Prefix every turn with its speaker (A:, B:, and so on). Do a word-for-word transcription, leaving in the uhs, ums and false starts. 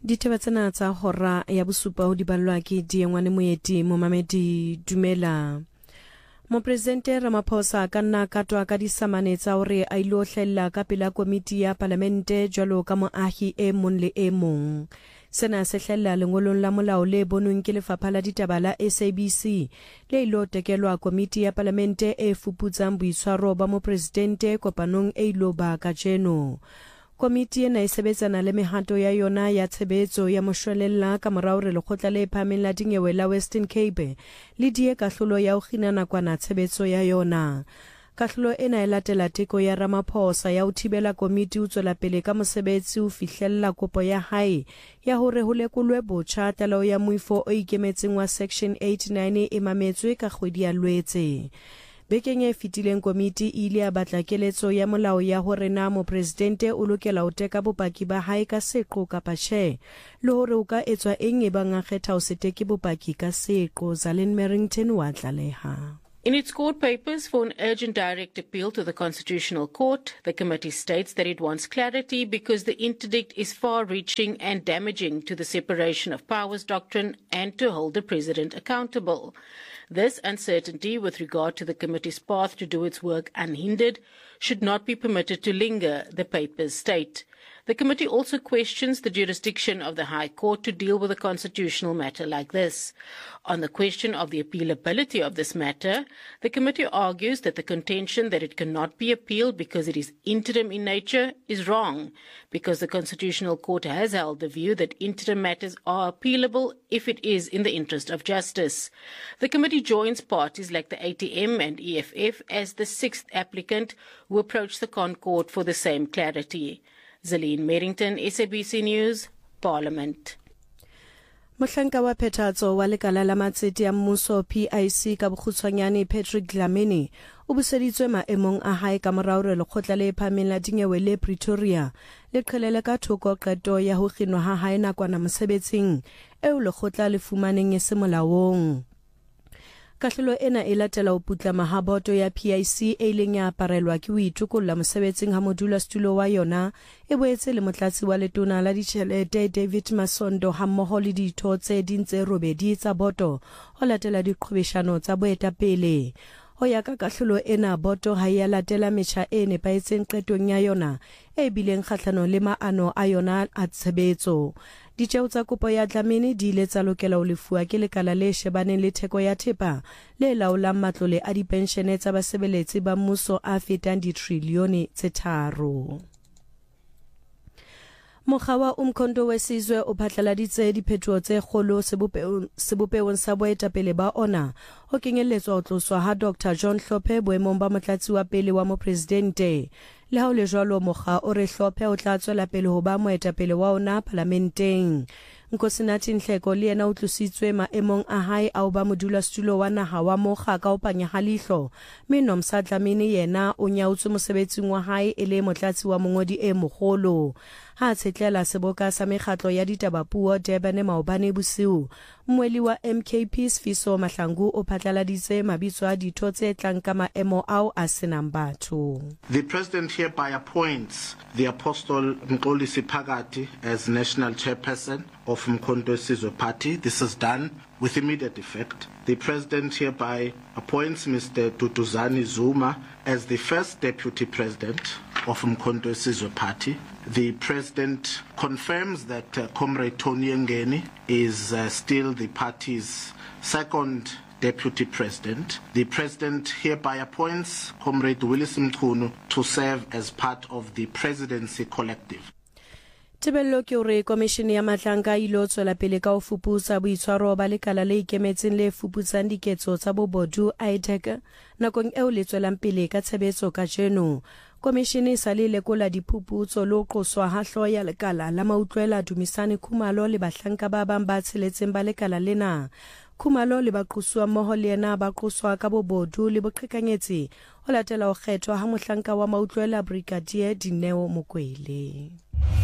A: Ditaba tsena tsa hora ya bosupa ho di ballwa ke Diengwane Moeti Momamedi dumela. Mopresidente Ramaphosa ka nna katwa ka disamane tsa hore a ilo hlella ka pela komiti ya parlamente jwalo ka moahi e mong le e mong. Sena se hlella lengolong la molao le bonweng ke lefapha la ditaba la S A B C le ilo tekelwa komiti ya parlamente e fuputsang boitshwaro ba mopresidente kopanong e ilo ba kajeno. Komiti ena e sebetsana le mehato ya yona ya tshebetso ya moshwelella ka morao re lekgotla le phahameng la dinyewe la Western Cape le die kahlolo ya ho kgina nakwana tshebetso ya yona. Kahlolo ena e latela teko ya Ramaphosa ya ho thibela komiti ho tswela pele ka mosebetsi ho fihlella kopo ya hae ya hore ho lekolwe botjha tlaleho ya moifo o ikemetseng wa section eighty-nine e mametswe ka kgwedi ya Lwetse. Bekeng e fetileng komiti e ile ya batla keletso ya molao ya hore na mopresidente o lokela ho teka bopaki ba hae ka seqo kapa tjhe le hore o ka etswa eng e bang a kgetha ho se teke bopaki ka seqo. Zalin Merrington wa tlaleha.
B: In its court papers for an urgent direct appeal to the Constitutional Court, the committee states that it wants clarity because the interdict is far-reaching and damaging to the separation of powers doctrine and to hold the president accountable. This uncertainty with regard to the committee's path to do its work unhindered should not be permitted to linger, the papers state. The committee also questions the jurisdiction of the High Court to deal with a constitutional matter like this. On the question of the appealability of this matter, the committee argues that the contention that it cannot be appealed because it is interim in nature is wrong, because the Constitutional Court has held the view that interim matters are appealable if it is in the interest of justice. The committee joins parties like the A T M and E F F as the sixth applicant who approached the Concourt for the same clarity. Zaline Merrington, S A B C News, Parliament.
A: Mohlanka wa phethatso wa lekala la matsete ya mmuso P I C ka bokgutshwanyane Patrick Dlamini o buseditswe maemong a hae ka morao re lekgotla le phahameng la dinyewe le Pretoria le qhelele ka thoko qeto ya ho kginwa ha hae nakwana mosebetsing eo lekgotla le fumaneng e se molaong. Kahlolo ena e latela ho putlama ha boto ya P I C e leng ya aparelwa ke ho itukolla mosebetsing ha modulasetulo wa yona e boetse le motlatsi wa letona la ditjhelete David Masondo ha mmoho le ditho tse ding tse robedi tsa boto ho latela diqhwebeshano tsa boetapele. Ho ya ka kahlolo ena boto ha ya latela metjha e nepaetseng qetong ya yona e bileng kgahlano le maano a yona a tshebetso. Ditjeo tsa kopo ya Dlamini di ile tsa lokela ho lefuwa ke lekala le shebaneng le theko ya thepa le laolang matlole a dipenshene tsa basebeletsi ba mmuso a fetang ditrilione tse tharo. Mokga wa Umkhonto Wesizwe o phatlaladitse diphethoho tse kgolo sebopeong sa boetapele ba ona ho kenyelletswa ho tloswa ha Doctor John Hlophe boemong ba motlatsi wa pele wa mopresidente. Le ha o le jwalo mokga o re Hlophe o tla tswela pele ho ba moetapele wa ona parlamenteng. Nkosinathi Nhleko le yena o tlositswe maemong a hae a ho ba modulasetulo wa naha wa mokga ka ho panya ha leihlo, mme Nomsa Dlamini yena o nyautswe mosebetsing wa hae e le motlatsi wa mongodi e mogolo. Ha tshetlela seboka sa mekgatlo ya ditabapuo Durban maobane bosiu, mmweli wa M K P Sifiso Mahlangu o phatlaladitse mabitso a ditho tse tlang ka maemo ao a senang batho.
C: The President hereby appoints the Apostle Mxolisi Phakathi as National Chairperson of Umkhonto Wesizwe Party. This is done with immediate effect. The President hereby appoints Mister Duduzane Zuma as the first Deputy President of Umkhonto Wesizwe Party. The President confirms that uh, Comrade Tony Ngeni is uh, still the party's second Deputy President. The President hereby appoints Comrade Willis Mchunu to serve as part of the Presidency Collective.
A: Tebello ke hore komishene ya matlanka ilo tswela pele ka ho fuputsa boitshwaro ba lekala le ikemetseng le fuputsang diketso tsa bobodu I T E C nakong eo le tswelang pele ka tshebetso ka jeno. Komishene sa le lekola diphuputso le ho qoswa ha hlooho ya lekala la mautlwela Dumisani Khumalo le bahlanka ba bang ba tsheletseng ba lekala lena. Khumalo le baqoswa mmoho le yena ba qoswa ka bobodu le boqhekanyetsi ho latela ho kgethwa ha mohlanka wa mautlwela Brigadier Dineo Mokwele.